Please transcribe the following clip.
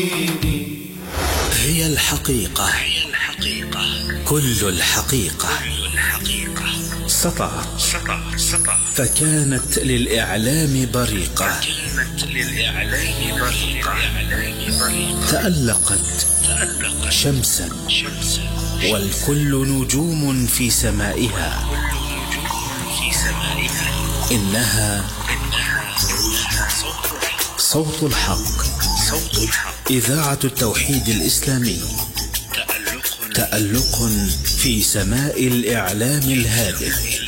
هي الحقيقة كل الحقيقة سطعت فكانت للإعلام بريقة تألقت شمسا والكل نجوم في سمائها إنها صوت الحق إذاعة التوحيد الإسلامي تألق في سماء الإعلام الهادف